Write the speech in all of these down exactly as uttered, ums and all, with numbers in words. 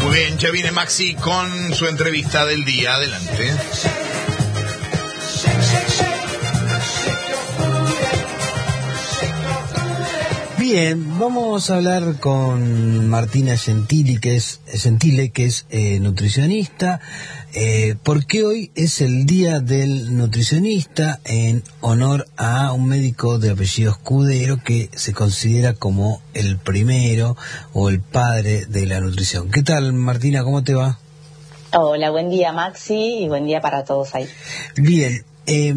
Muy bien, ya viene Maxi con su entrevista del día. Adelante. Bien, vamos a hablar con Martina Gentili, que es, Gentile, que es eh, nutricionista, eh, porque hoy es el Día del Nutricionista en honor a un médico de apellido Escudero que se considera como el primero o el padre de la nutrición. ¿Qué tal, Martina? ¿Cómo te va? Hola, buen día, Maxi, y buen día para todos ahí. Bien, eh,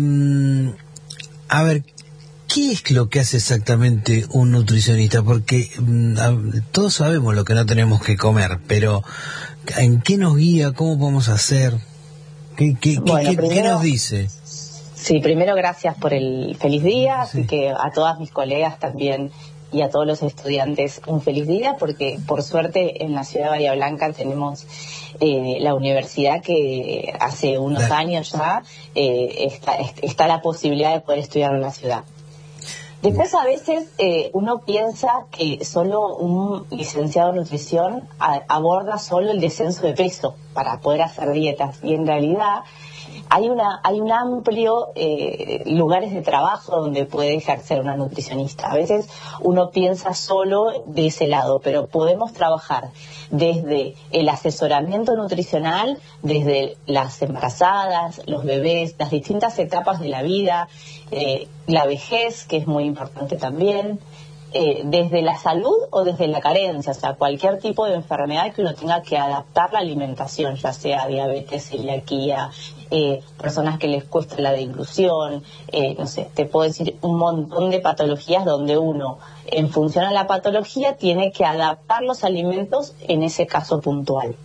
a ver, ¿qué es lo que hace exactamente un nutricionista? Porque mmm, todos sabemos lo que no tenemos que comer, pero ¿en qué nos guía? ¿Cómo podemos hacer? ¿Qué, qué, bueno, qué, primero, ¿qué nos dice? Sí, primero gracias por el feliz día, Sí. Así que a todas mis colegas también y a todos los estudiantes un feliz día, porque por suerte en la ciudad de Bahía Blanca tenemos eh, la universidad que hace unos Dale. años ya eh, está, está la posibilidad de poder estudiar en la ciudad. Después a veces eh, uno piensa que solo un licenciado en nutrición a, aborda solo el descenso de peso para poder hacer dietas, y en realidad hay una hay un amplio eh, lugares de trabajo donde puede ejercer una nutricionista. A veces uno piensa solo de ese lado, pero podemos trabajar desde el asesoramiento nutricional, desde las embarazadas, los bebés, las distintas etapas de la vida, eh, la vejez, que es muy importante también, eh, desde la salud o desde la carencia, o sea, cualquier tipo de enfermedad que uno tenga que adaptar la alimentación, ya sea diabetes, celiaquía, eh, personas que les cuesta la deglución, eh, no sé, te puedo decir un montón de patologías donde uno, en función a la patología, tiene que adaptar los alimentos en ese caso puntual.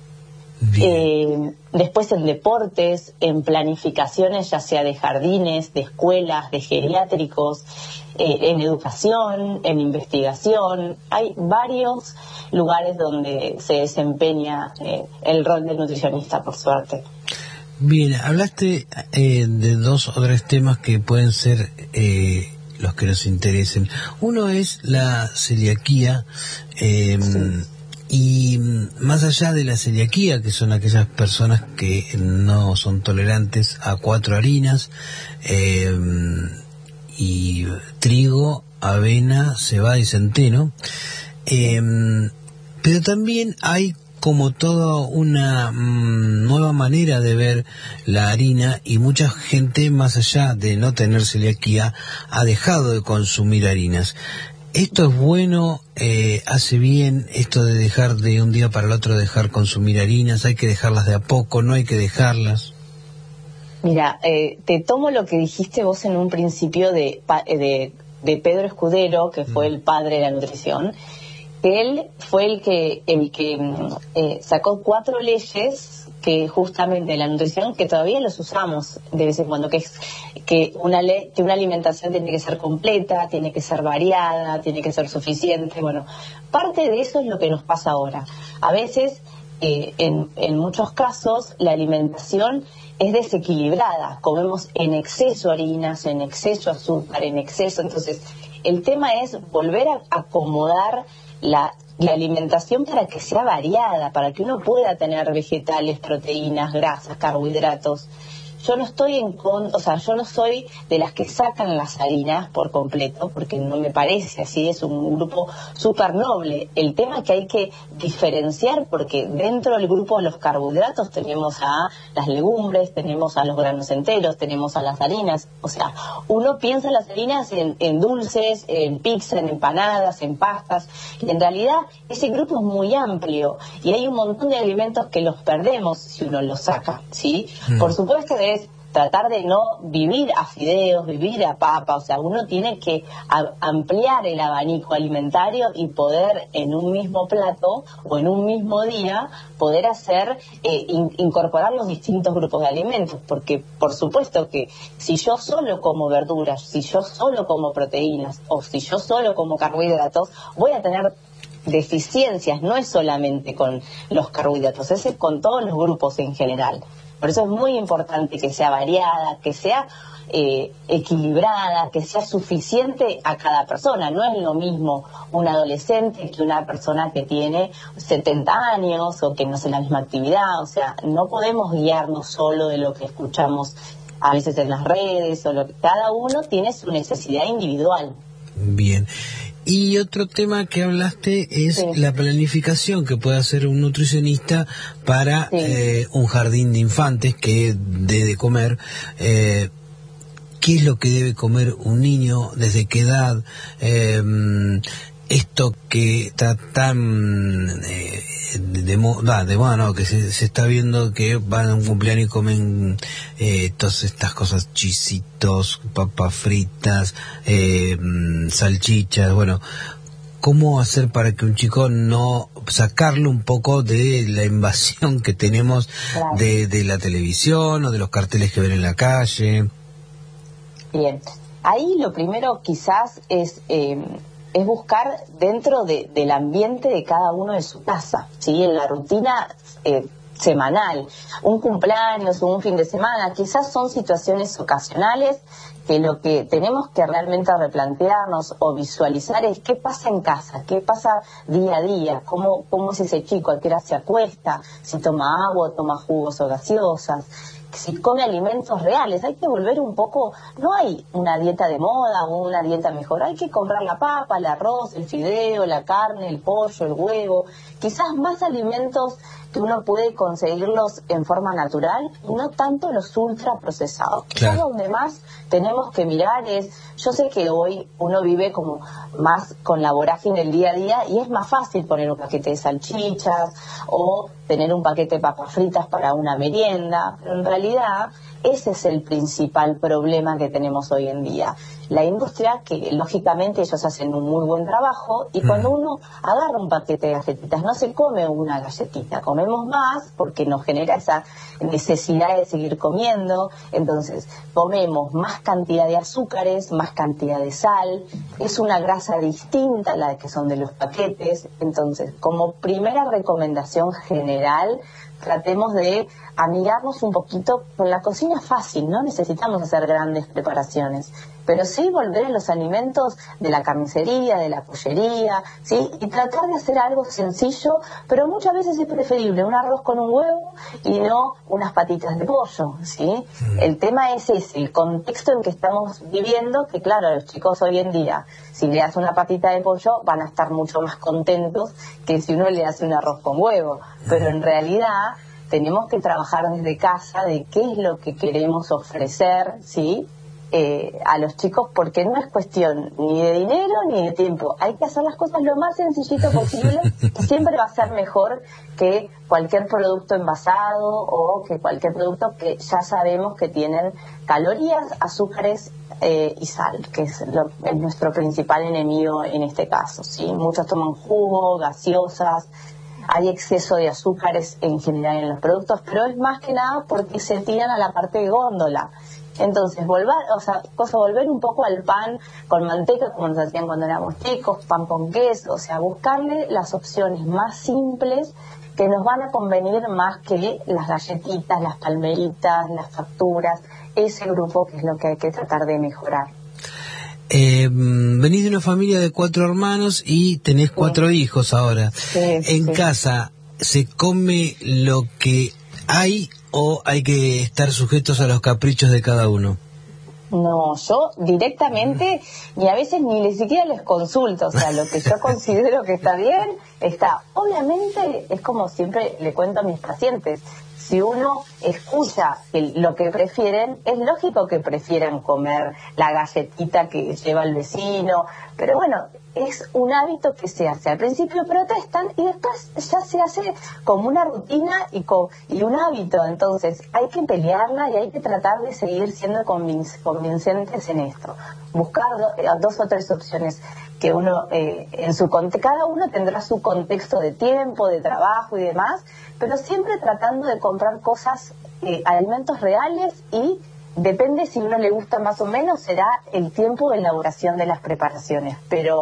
Eh, después en deportes, en planificaciones ya sea de jardines, de escuelas, de geriátricos, eh, en educación, en investigación. Hay varios lugares donde se desempeña eh, el rol del nutricionista, por suerte. Bien, hablaste eh, de dos o tres temas que pueden ser eh, los que nos interesen. Uno es la celiaquía. Eh, sí. Y más allá de la celiaquía, que son aquellas personas que no son tolerantes a cuatro harinas, eh, y trigo, avena, cebada y centeno, eh, pero también hay como toda una mmm, nueva manera de ver la harina, y mucha gente, más allá de no tener celiaquía, ha dejado de consumir harinas. ¿Esto es bueno? Eh, ¿Hace bien esto de dejar de un día para el otro dejar consumir harinas? ¿Hay que dejarlas de a poco? ¿No hay que dejarlas? Mira, eh, te tomo lo que dijiste vos en un principio de, de, de Pedro Escudero, que fue mm. el padre de la nutrición. Él fue el que, el que eh, sacó cuatro leyes que justamente la nutrición, que todavía los usamos de vez en cuando, que es que una ley, que una alimentación tiene que ser completa, tiene que ser variada, tiene que ser suficiente. Bueno, parte de eso es lo que nos pasa ahora. A veces, eh, en, en muchos casos, la alimentación es desequilibrada. Comemos en exceso harinas, en exceso azúcar, en exceso. Entonces, el tema es volver a acomodar la la alimentación para que sea variada, para que uno pueda tener vegetales, proteínas, grasas, carbohidratos. Yo no estoy en con, o sea, yo no soy de las que sacan las harinas por completo, porque no me parece así, es un grupo súper noble. El tema es que hay que diferenciar, porque dentro del grupo de los carbohidratos tenemos a las legumbres, tenemos a los granos enteros, tenemos a las harinas. O sea, uno piensa las harinas en, en dulces, en pizza, en empanadas, en pastas, y en realidad ese grupo es muy amplio, y hay un montón de alimentos que los perdemos si uno los saca, ¿sí? Mm. Por supuesto que es tratar de no vivir a fideos, vivir a papa, o sea, uno tiene que a, ampliar el abanico alimentario y poder en un mismo plato o en un mismo día poder hacer, eh, in, incorporar los distintos grupos de alimentos, porque por supuesto que si yo solo como verduras, si yo solo como proteínas o si yo solo como carbohidratos, voy a tener deficiencias. No es solamente con los carbohidratos, es con todos los grupos en general. Por eso es muy importante que sea variada, que sea eh, equilibrada, que sea suficiente a cada persona. No es lo mismo un adolescente que una persona que tiene setenta años o que no hace la misma actividad. O sea, no podemos guiarnos solo de lo que escuchamos a veces en las redes, o lo que cada uno tiene su necesidad individual. Bien. Y otro tema que hablaste es sí. la planificación que puede hacer un nutricionista para sí. eh, un jardín de infantes que debe comer. Eh, ¿Qué es lo que debe comer un niño? ¿Desde qué edad? Eh, esto que está tan eh, de moda, de moda no, que se, se está viendo que van a un cumpleaños y comen eh, todas estas cosas, chisitos, papas fritas, eh, salchichas, bueno, ¿cómo hacer para que un chico no, sacarlo un poco de la invasión que tenemos claro. de, de la televisión o de los carteles que ven en la calle? Bien, ahí lo primero quizás es... Eh, es buscar dentro de, del ambiente de cada uno de su casa, ¿sí? En la rutina eh, semanal, un cumpleaños o un fin de semana, quizás son situaciones ocasionales que lo que tenemos que realmente replantearnos o visualizar es qué pasa en casa, qué pasa día a día, cómo, cómo es ese chico, a qué hora se acuesta, si toma agua, toma jugos o gaseosas, si come alimentos reales. Hay que volver un poco, no hay una dieta de moda o una dieta mejor, hay que comprar la papa, el arroz, el fideo, la carne, el pollo, el huevo, quizás más alimentos que uno puede conseguirlos en forma natural y no tanto los ultraprocesados. Quizás claro. donde más tenemos que mirar es, yo sé que hoy uno vive como más con la vorágine del día a día y es más fácil poner un paquete de salchichas o tener un paquete de papas fritas para una merienda, pero en realidad ese es el principal problema que tenemos hoy en día. La industria, que lógicamente ellos hacen un muy buen trabajo, y cuando uno agarra un paquete de galletitas, no se come una galletita, comemos más porque nos genera esa necesidad de seguir comiendo, entonces comemos más cantidad de azúcares, más cantidad de sal, es una grasa distinta a la que son de los paquetes. Entonces, como primera recomendación general, tratemos de amigarnos un poquito con la cocina fácil, no necesitamos hacer grandes preparaciones, pero sí volver a los alimentos de la carnicería, de la pollería, ¿sí? Y tratar de hacer algo sencillo, pero muchas veces es preferible un arroz con un huevo y no unas patitas de pollo, ¿sí? El tema es ese, el contexto en que estamos viviendo, que claro, los chicos hoy en día, si le hace una patita de pollo, van a estar mucho más contentos que si uno le hace un arroz con huevo, pero en realidad tenemos que trabajar desde casa de qué es lo que queremos ofrecer, ¿sí? Eh, a los chicos, porque no es cuestión ni de dinero ni de tiempo, hay que hacer las cosas lo más sencillito posible, siempre va a ser mejor que cualquier producto envasado o que cualquier producto que ya sabemos que tienen calorías, azúcares eh, y sal, que es, lo, es nuestro principal enemigo en este caso, ¿sí? Muchos toman jugo, gaseosas, hay exceso de azúcares en general en los productos, pero es más que nada porque se tiran a la parte de góndola. Entonces, volver, o sea, cosa, volver un poco al pan con manteca, como nos hacían cuando éramos chicos, pan con queso, o sea, buscarle las opciones más simples que nos van a convenir más que las galletitas, las palmeritas, las facturas, ese grupo que es lo que hay que tratar de mejorar. Eh, venís de una familia de cuatro hermanos y tenés sí. cuatro hijos ahora. Sí, en sí. casa, ¿se come lo que hay o hay que estar sujetos a los caprichos de cada uno? No, yo directamente, ni a veces ni ni siquiera les consulto, o sea, lo que yo considero que está bien, está. Obviamente, es como siempre le cuento a mis pacientes, si uno escucha el, lo que prefieren, es lógico que prefieran comer la galletita que lleva el vecino, pero bueno, es un hábito que se hace. Al principio protestan y después ya se hace como una rutina y, co y un hábito. Entonces hay que pelearla y hay que tratar de seguir siendo convinc convincentes en esto. Buscar do eh, dos o tres opciones que uno, eh, en su cada uno tendrá su contexto de tiempo, de trabajo y demás, pero siempre tratando de comprar cosas, eh, alimentos reales, y depende si uno le gusta más o menos, será el tiempo de elaboración de las preparaciones. Pero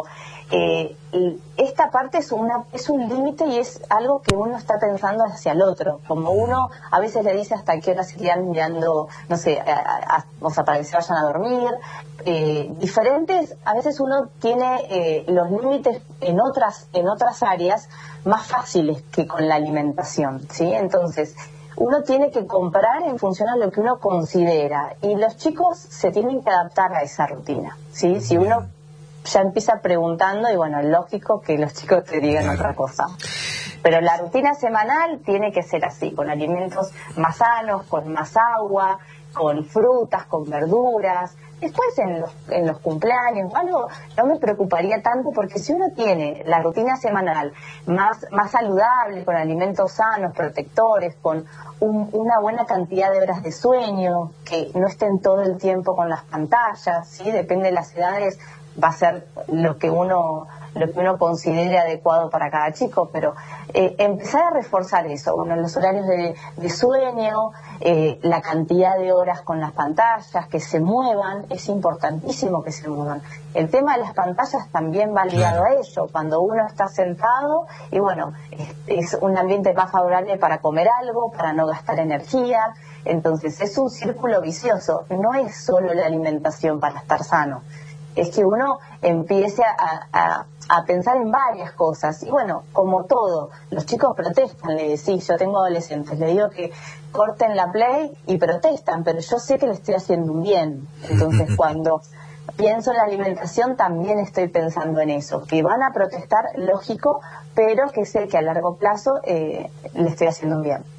eh, esta parte es una es un límite y es algo que uno está pensando hacia el otro. Como uno a veces le dice hasta qué hora se quedan mirando, no sé, a, a, a, o sea, para que se vayan a dormir. Eh, diferentes, a veces uno tiene eh, los límites en otras en otras áreas más fáciles que con la alimentación, ¿sí? Entonces, uno tiene que comprar en función a lo que uno considera y los chicos se tienen que adaptar a esa rutina, ¿sí? Si uno ya empieza preguntando, y bueno, es lógico que los chicos te digan claro. otra cosa. Pero la rutina semanal tiene que ser así, con alimentos más sanos, con más agua, con frutas, con verduras. Después en los, en los cumpleaños, algo no me preocuparía tanto, porque si uno tiene la rutina semanal más, más saludable, con alimentos sanos, protectores, con un, una buena cantidad de horas de sueño, que no estén todo el tiempo con las pantallas, ¿sí? Depende de las edades, va a ser lo que uno lo que uno considere adecuado para cada chico, pero eh, empezar a reforzar eso, bueno, los horarios de, de sueño, eh, la cantidad de horas con las pantallas, que se muevan, es importantísimo que se muevan. El tema de las pantallas también va ligado a ello, cuando uno está sentado, y bueno, es, es un ambiente más favorable para comer algo, para no gastar energía, entonces es un círculo vicioso, no es solo la alimentación para estar sano, es que uno empiece a, a, a pensar en varias cosas. Y bueno, como todo, los chicos protestan, le decís, yo tengo adolescentes, le digo que corten la play y protestan, pero yo sé que le estoy haciendo un bien. Entonces cuando pienso en la alimentación también estoy pensando en eso, que van a protestar, lógico, pero que sé que a largo plazo eh, le estoy haciendo un bien.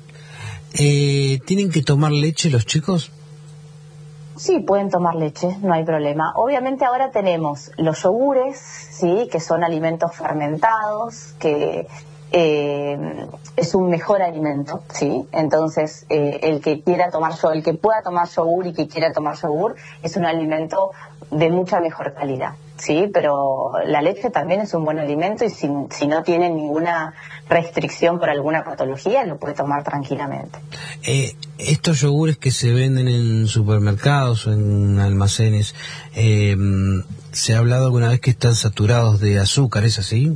Eh, ¿Tienen que tomar leche los chicos? Sí, pueden tomar leche, no hay problema. Obviamente ahora tenemos los yogures, sí, que son alimentos fermentados, que eh, es un mejor alimento, sí. Entonces, eh, el que quiera tomar el que pueda tomar yogur y que quiera tomar yogur es un alimento de mucha mejor calidad, sí. Pero la leche también es un buen alimento y si, si no tiene ninguna restricción por alguna patología, lo puede tomar tranquilamente. Eh, estos yogures que se venden en supermercados o en almacenes, eh, ¿se ha hablado alguna vez que están saturados de azúcar? ¿Es así?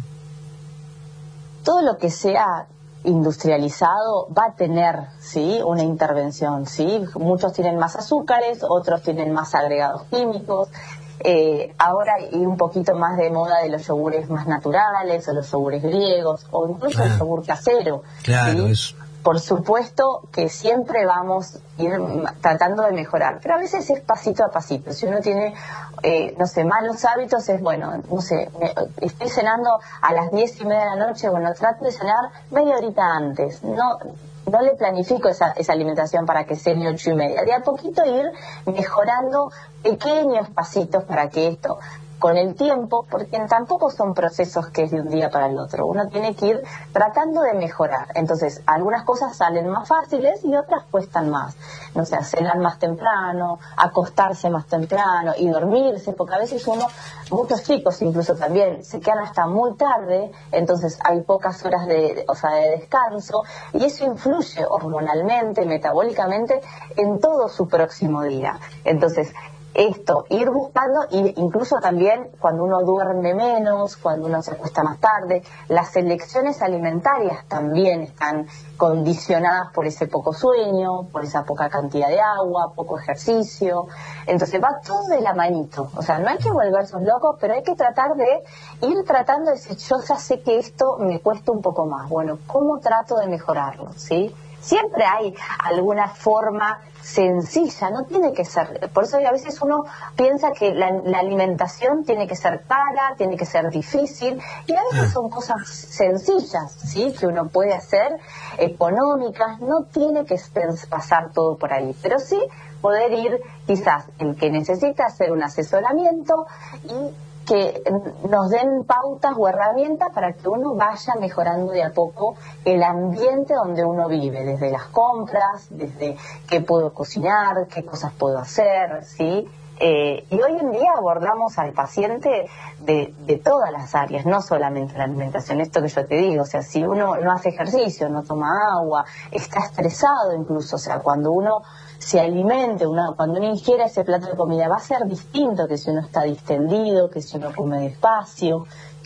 Todo lo que sea industrializado va a tener, sí, una intervención, sí. Muchos tienen más azúcares, otros tienen más agregados químicos. Eh, ahora hay un poquito más de moda de los yogures más naturales, o los yogures griegos, o incluso claro. el yogur casero. Claro, ¿sí? eso. Por supuesto que siempre vamos a ir tratando de mejorar, pero a veces es pasito a pasito. Si uno tiene, eh, no sé, malos hábitos, es bueno, no sé, me, estoy cenando a las diez y media de la noche, bueno, trato de cenar media horita antes, no no le planifico esa, esa alimentación para que cene ocho y media, de a poquito ir mejorando pequeños pasitos para que esto, con el tiempo, porque tampoco son procesos que es de un día para el otro, uno tiene que ir tratando de mejorar. Entonces algunas cosas salen más fáciles y otras cuestan más, no sé, cenar más temprano, acostarse más temprano y dormirse, porque a veces uno, muchos chicos incluso también se quedan hasta muy tarde, entonces hay pocas horas de, o sea, de descanso, y eso influye hormonalmente, metabólicamente en todo su próximo día. Entonces esto, ir buscando, e incluso también cuando uno duerme menos, cuando uno se acuesta más tarde, las elecciones alimentarias también están condicionadas por ese poco sueño, por esa poca cantidad de agua, poco ejercicio. Entonces va todo de la manito. O sea, no hay que volverse locos, pero hay que tratar de ir tratando de decir, yo ya sé que esto me cuesta un poco más. Bueno, ¿cómo trato de mejorarlo? ¿Sí? Siempre hay alguna forma sencilla, no tiene que ser, por eso a veces uno piensa que la, la alimentación tiene que ser cara, tiene que ser difícil, y a veces son cosas sencillas, ¿sí? Que uno puede hacer, económicas, no tiene que pasar todo por ahí, pero sí poder ir, quizás el que necesita hacer un asesoramiento y que nos den pautas o herramientas para que uno vaya mejorando de a poco el ambiente donde uno vive, desde las compras, desde qué puedo cocinar, qué cosas puedo hacer, ¿sí? Eh, y hoy en día abordamos al paciente de, de todas las áreas, no solamente la alimentación, esto que yo te digo, o sea, si uno no hace ejercicio, no toma agua, está estresado incluso, o sea, cuando uno se alimente, una, cuando uno ingiera ese plato de comida va a ser distinto que si uno está distendido, que si uno come despacio,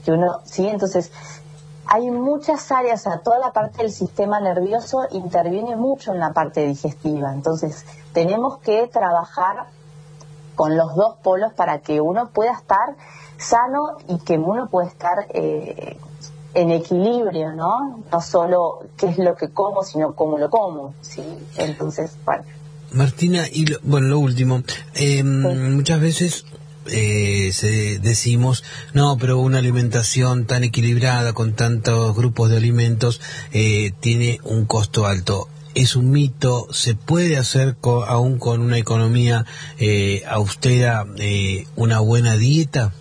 que uno, sí, entonces hay muchas áreas, o sea, toda la parte del sistema nervioso interviene mucho en la parte digestiva, entonces tenemos que trabajar con los dos polos para que uno pueda estar sano y que uno pueda estar eh, en equilibrio, ¿no? No solo qué es lo que como, sino cómo lo como, ¿sí? Entonces, bueno. Martina, y lo, bueno, lo último, eh, sí. muchas veces eh, se, decimos, no, pero una alimentación tan equilibrada, con tantos grupos de alimentos, eh, tiene un costo alto. ¿Es un mito? ¿Se puede hacer co- aún con una economía eh, austera eh, una buena dieta?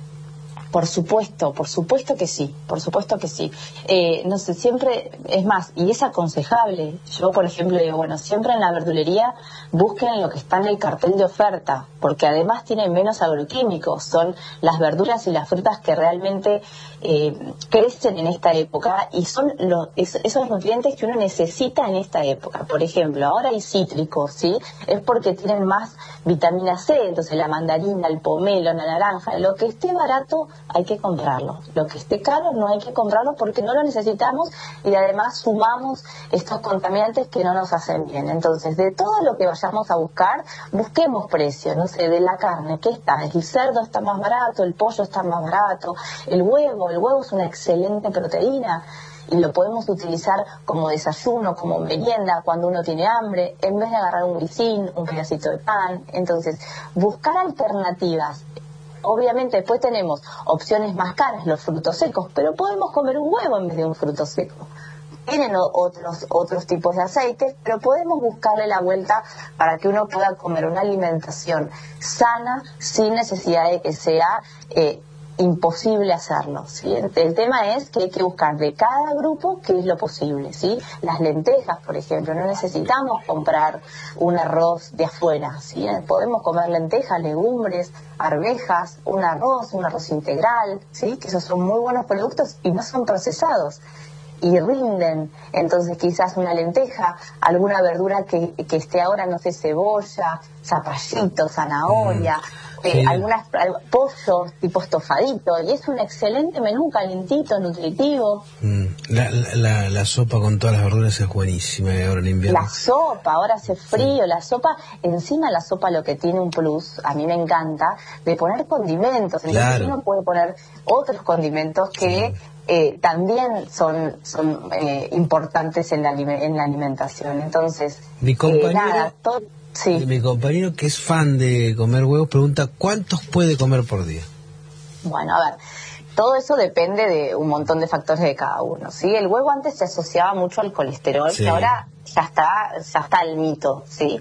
Por supuesto, por supuesto que sí, por supuesto que sí. Eh, no sé, siempre, es más, y es aconsejable. Yo, por ejemplo, digo, bueno, siempre en la verdulería busquen lo que está en el cartel de oferta, porque además tienen menos agroquímicos. Son las verduras y las frutas que realmente eh, crecen en esta época y son los, es, esos nutrientes que uno necesita en esta época. Por ejemplo, ahora hay cítricos, ¿sí? Es porque tienen más vitamina C, entonces la mandarina, el pomelo, la naranja, lo que esté barato hay que comprarlo, lo que esté caro no hay que comprarlo porque no lo necesitamos y además sumamos estos contaminantes que no nos hacen bien. Entonces, de todo lo que vayamos a buscar, busquemos precio, no sé, de la carne, ¿qué está? El cerdo está más barato, el pollo está más barato, el huevo, el huevo es una excelente proteína y lo podemos utilizar como desayuno, como merienda, cuando uno tiene hambre, en vez de agarrar un grisín, un pedacito de pan. Entonces, buscar alternativas. Obviamente después tenemos opciones más caras, los frutos secos, pero podemos comer un huevo en vez de un fruto seco. Tienen otros otros tipos de aceites, pero podemos buscarle la vuelta para que uno pueda comer una alimentación sana sin necesidad de que sea eh, imposible hacerlo, ¿sí? El tema es que hay que buscar de cada grupo qué es lo posible, ¿sí? Las lentejas, por ejemplo, no necesitamos comprar un arroz de afuera, ¿sí? Podemos comer lentejas, legumbres, arvejas, un arroz, un arroz integral, ¿sí? Que esos son muy buenos productos y no son procesados y rinden. Entonces quizás una lenteja, alguna verdura que, que esté ahora, no sé, cebolla, zapallito, zanahoria, mm, sí. eh, algunas pollos tipo estofadito, y es un excelente menú, calentito, nutritivo. Mm, la, la, la sopa con todas las verduras es buenísima ahora en invierno. La sopa, ahora hace frío, sí. La sopa, encima la sopa lo que tiene un plus, a mí me encanta, de poner condimentos, entonces claro. Uno puede poner otros condimentos que... Sí. Eh, también son son eh, importantes en la en la alimentación. Entonces, mi compañero, eh, nada, todo, sí. mi compañero que es fan de comer huevos pregunta ¿cuántos puede comer por día? Bueno, a ver, todo eso depende de un montón de factores de cada uno, ¿sí? El huevo antes se asociaba mucho al colesterol, sí. Que ahora ya está ya está el mito, ¿sí?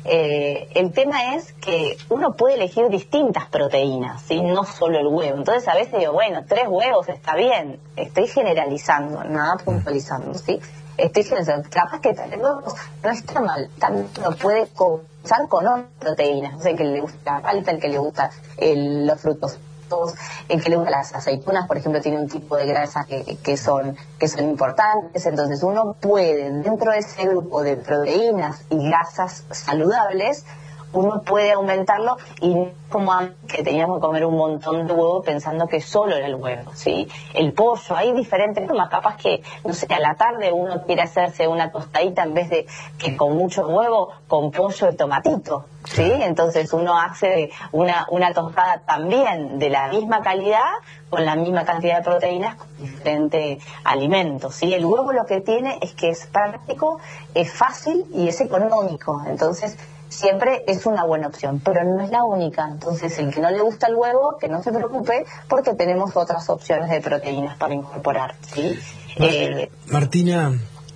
Eh, el tema es que uno puede elegir distintas proteínas, ¿sí? No solo el huevo. Entonces a veces digo, bueno, tres huevos está bien. Estoy generalizando, nada puntualizando, ¿sí? Estoy generalizando. Capaz que tres huevos no está mal. También uno puede comenzar con otras proteínas. No sé, el que le gusta la palta, el que le gusta el, los frutos, el que le gustan las aceitunas, por ejemplo, tiene un tipo de grasas que, que son que son importantes. Entonces uno puede, dentro de ese grupo de proteínas y grasas saludables, uno puede aumentarlo y como que teníamos que comer un montón de huevo pensando que solo era el huevo, ¿sí? El pollo, hay diferentes formas, capaz que, no sé, a la tarde uno quiere hacerse una tostadita en vez de que con mucho huevo, con pollo y tomatito, ¿sí? Entonces uno hace una, una tostada también de la misma calidad, con la misma cantidad de proteínas, con diferentes alimentos, ¿sí? El huevo lo que tiene es que es práctico, es fácil y es económico, entonces siempre es una buena opción, pero no es la única. Entonces, el que no le gusta el huevo, que no se preocupe, porque tenemos otras opciones de proteínas para incorporar, ¿sí? Mar- eh, Martina,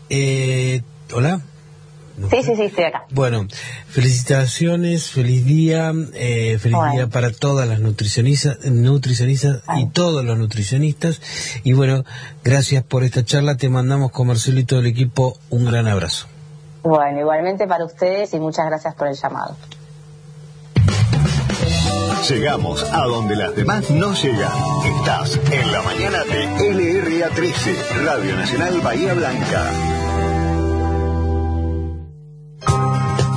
eh, ¿hola? ¿No? Sí, sí, sí, estoy acá. Bueno, felicitaciones, feliz día, eh, feliz bueno. día para todas las nutricionistas, nutricionistas bueno. y todos los nutricionistas. Y bueno, gracias por esta charla, te mandamos con Marcelo y todo el equipo un gran abrazo. Bueno, igualmente para ustedes y muchas gracias por el llamado. Llegamos a donde las demás no llegan. Estás en la mañana de L R A trece, Radio Nacional Bahía Blanca.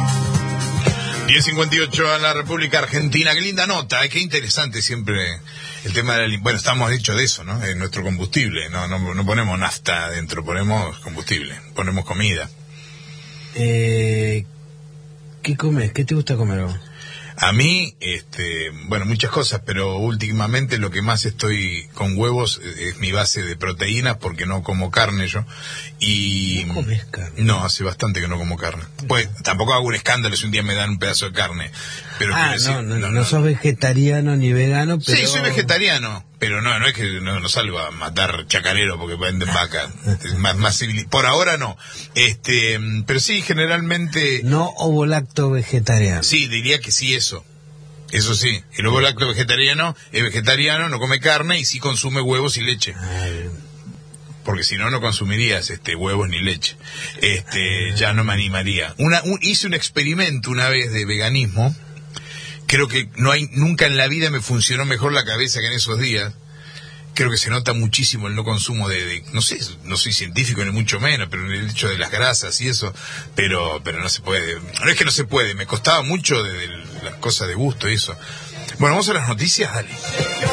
diez cincuenta y ocho en la República Argentina. Qué linda nota, ¿eh? Qué interesante siempre El tema de la, bueno, estamos hechos de eso, ¿no? Es nuestro combustible, no, no, no ponemos nafta adentro, ponemos combustible, ponemos comida. Eh, ¿Qué comes? ¿Qué te gusta comer vos? A mí, este, bueno, muchas cosas, pero últimamente lo que más estoy con huevos es mi base de proteínas, porque no como carne yo. Y ¿No comes carne? No, hace bastante que no como carne. Pues tampoco hago un escándalo si un día me dan un pedazo de carne. Pero ah, decir, no, no, no, no sos vegetariano ni vegano, pero... Sí, soy vegetariano, pero no, no es que no, no salgo a matar chacarero porque venden vaca. más, más civil... Por ahora no. Este, pero sí, generalmente... No ovo-lacto vegetariano. Sí, diría que sí, eso. Eso sí. El ovo-lacto vegetariano es vegetariano, no come carne y sí consume huevos y leche. Ay. Porque si no, no consumirías este huevos ni leche. Este, ya no me animaría. Una, un, hice un experimento una vez de veganismo. Creo que no hay, nunca en la vida me funcionó mejor la cabeza que en esos días. Creo que se nota muchísimo el no consumo de, de no sé, no soy científico ni mucho menos, pero en el hecho de las grasas y eso, pero, pero no se puede. No es que no se puede, me costaba mucho de, de las cosas de gusto y eso. Bueno, vamos a las noticias, dale.